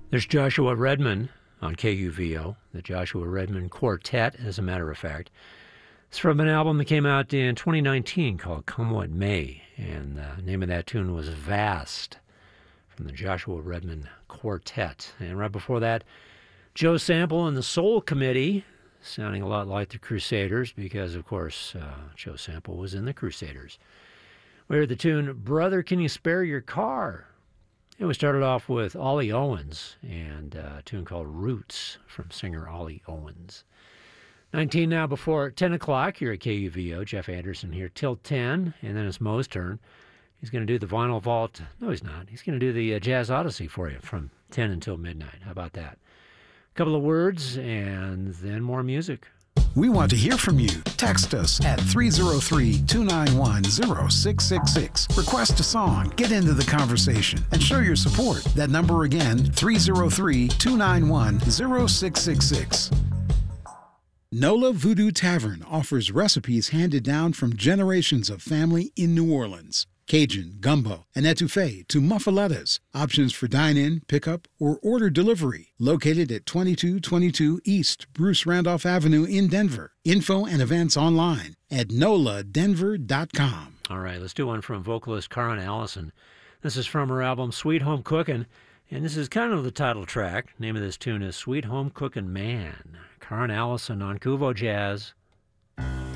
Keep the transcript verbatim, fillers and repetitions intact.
There's Joshua Redman on K U V O, the Joshua Redman Quartet, as a matter of fact. It's from an album that came out in twenty nineteen called Come What May, and the name of that tune was Vast, from the Joshua Redman Quartet. And right before that, Joe Sample and the Soul Committee, sounding a lot like the Crusaders, because, of course, uh, Joe Sample was in the Crusaders. We heard the tune, Brother, Can You Spare Your Car? And we started off with Ollie Owens and a tune called Roots from singer Ollie Owens. nineteen now before ten o'clock here at K U V O. Jeff Anderson here till ten, and then it's Mo's turn. He's going to do the Vinyl Vault. No, he's not. He's going to do the uh, Jazz Odyssey for you from ten until midnight. How about that? A couple of words and then more music. We want to hear from you. Text us at three oh three, two nine one, oh six six six. Request a song, get into the conversation, and show your support. That number again, three oh three, two nine one, oh six six six. Nola Voodoo Tavern offers recipes handed down from generations of family in New Orleans. Cajun, gumbo, and etouffee to muffalettas. Options for dine-in, pickup, or order delivery. Located at twenty-two twenty-two East Bruce Randolph Avenue in Denver. Info and events online at nola denver dot com. All right, let's do one from vocalist Karen Allison. This is from her album Sweet Home Cookin', and this is kind of the title track. Name of this tune is Sweet Home Cookin' Man. Karen Allison on Kuvo Jazz.